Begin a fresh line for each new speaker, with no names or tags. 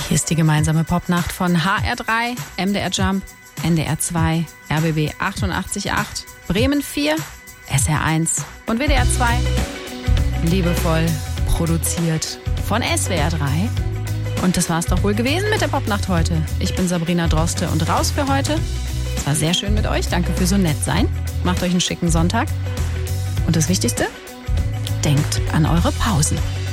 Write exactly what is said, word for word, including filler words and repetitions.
Hier ist die gemeinsame Popnacht von H R drei, M D R Jump, N D R zwei, R B B achtundachtzig Komma acht, Bremen vier, S R eins und W D R zwei. Liebevoll produziert von S W R drei. Und das war's doch wohl gewesen mit der Popnacht heute. Ich bin Sabrina Droste und raus für heute. Es war sehr schön mit euch. Danke für so nett sein. Macht euch einen schicken Sonntag. Und das Wichtigste, denkt an eure Pausen.